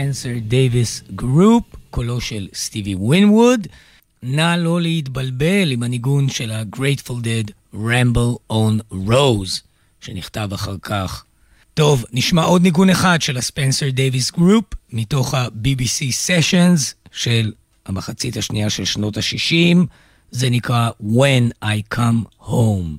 הספנסר דייביס גרופ, קולו של סטיבי ווינווד. נא לא להתבלבל עם הניגון של ה-Grateful Dead, Ramble on Rose, שנכתב אחר כך. טוב, נשמע עוד ניגון אחד של הספנסר דייביס גרופ, מתוך ה-BBC Sessions של המחצית השנייה של שנות ה-60, זה נקרא When I Come Home.